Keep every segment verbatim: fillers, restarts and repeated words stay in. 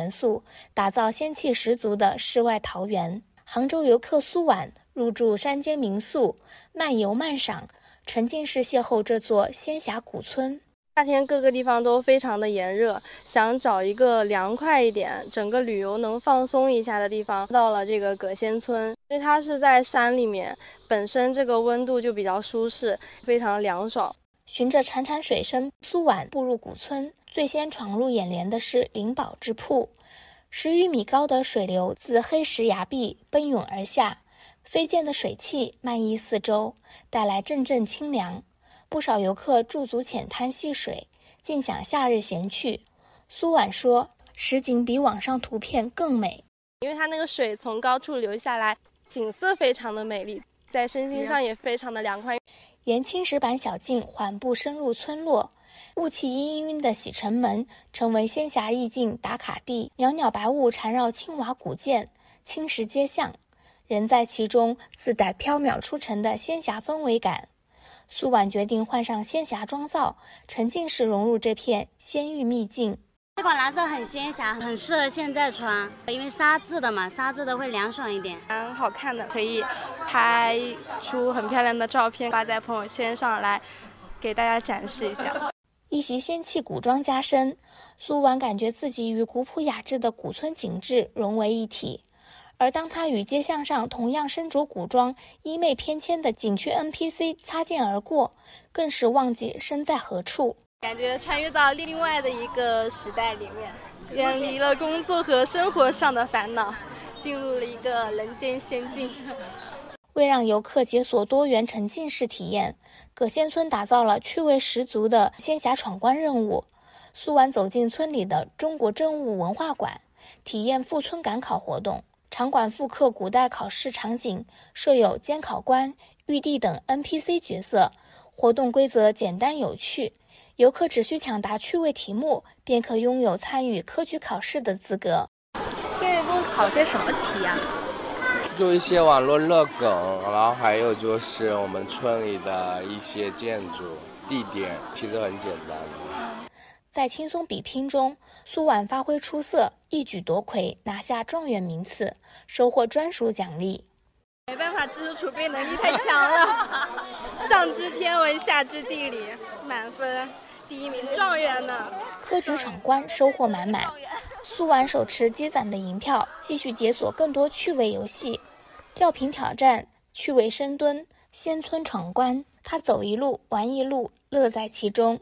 元素，打造仙气十足的世外桃源。杭州游客苏婉入住山间民宿，慢游慢赏，沉浸式邂逅这座仙峡古村。 夏天各个地方都非常的炎热，想找一个凉快一点，整个旅游能放松一下的地方，到了这个葛仙村，因为它是在山里面，本身这个温度就比较舒适，非常凉爽。 循着潺潺水声，苏婉步入古村，最先闯入眼帘的是灵宝之瀑。十余米高的水流自黑石崖壁奔涌而下，飞溅的水汽漫溢四周，带来阵阵清凉。不少游客驻足浅滩戏水，尽享夏日闲趣。苏婉说，实景比网上图片更美， 因为它那个水从高处流下来，景色非常的美丽，在身心上也非常的凉快。 沿青石板小径缓步深入村落，雾气氤氲的洗尘门成为仙侠意境打卡地，袅袅白雾缠绕青瓦古建，青石街巷，人在其中自带飘渺出尘的仙侠氛围感。苏婉决定换上仙侠妆造，沉浸式融入这片仙域秘境。 这款蓝色很仙侠，很适合现在穿，因为纱质的嘛，纱质的会凉爽一点， 蛮好看的，可以拍出很漂亮的照片发在朋友圈上来给大家展示一下。 一袭仙气古装加身，苏婉感觉自己与古朴雅致的古村景致融为一体。而当他与街巷上同样身着古装、衣袂翩跹的景区 N P C 擦肩而过，更是忘记身在何处， 感觉穿越到另外的一个时代里面，远离了工作和生活上的烦恼，进入了一个人间仙境。 为让游客解锁多元沉浸式体验，葛仙村打造了趣味十足的仙侠闯关任务。苏婉走进村里的中国真物文化馆，体验赴村赶考活动。场馆复刻古代考试场景，设有监考官、玉帝等 N P C 角色。活动规则简单有趣，游客只需抢答趣味题目，便可拥有参与科举考试的资格。 这一共考些什么题啊？ 就一些网络热梗，然后还有就是我们村里的一些建筑地点，其实很简单。 在轻松比拼中，苏婉发挥出色，一举夺魁，拿下状元名次，收获专属奖励。 没办法，知识储备能力太强了，上知天文，下知地理，满分，第一名状元呢。 科举闯关收获满满，苏婉手持积攒的银票，继续解锁更多趣味游戏，吊瓶挑战、趣味深蹲、仙村闯关，他走一路玩一路，乐在其中。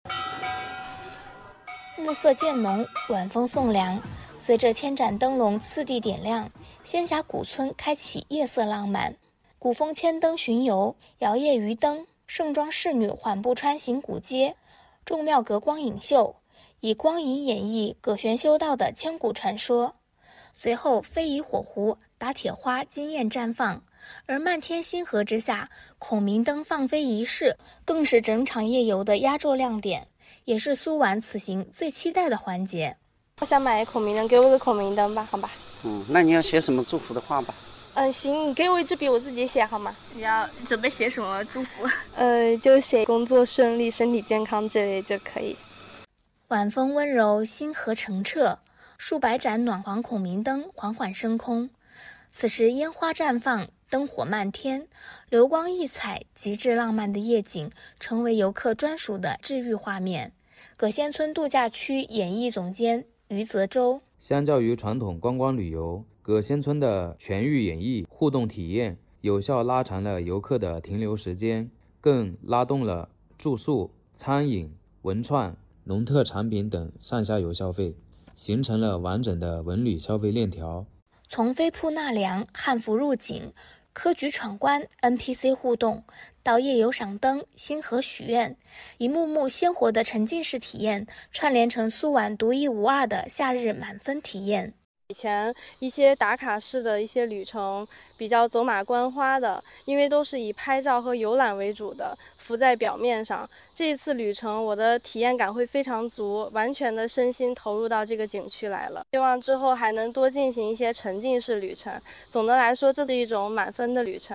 暮色渐浓，晚风送凉，随着千盏灯笼次第点亮，仙峡古村开启夜色浪漫。古风千灯巡游，摇曳鱼灯，盛装侍女缓步穿行古街，众庙阁光影秀，以光影演绎葛玄修道的千古传说。随后飞移火狐、打铁花惊艳绽放，而漫天星河之下，孔明灯放飞仪式更是整场夜游的压轴亮点，也是苏婉此行最期待的环节。 我想买孔明灯，给我个孔明灯吧，好吧？ 嗯，那你要写什么祝福的话吧？ 嗯，行，你给我一支笔，我自己写好吗？ 你要准备写什么祝福？ 呃，就写工作顺利、身体健康之类就可以。 晚风温柔，星河澄澈，数百盏暖黄孔明灯缓缓升空。此时烟花绽放，灯火漫天，流光溢彩，极致浪漫的夜景成为游客专属的治愈画面。葛仙村度假区演艺总监余泽洲， 相较于传统观光旅游，葛仙村的全域演绎互动体验有效拉长了游客的停留时间，更拉动了住宿、餐饮、文创、农特产品等上下游消费，形成了完整的文旅消费链条。 从飞瀑纳凉、汉服入境、科举闯关、N P C 互动，到夜游赏灯、星河许愿，一幕幕鲜活的沉浸式体验串联成苏婉独一无二的夏日满分体验。 以前一些打卡式的一些旅程比较走马观花的，因为都是以拍照和游览为主的，浮在表面上。这一次旅程我的体验感会非常足，完全的身心投入到这个景区来了。希望之后还能多进行一些沉浸式旅程。总的来说，这是一种满分的旅程。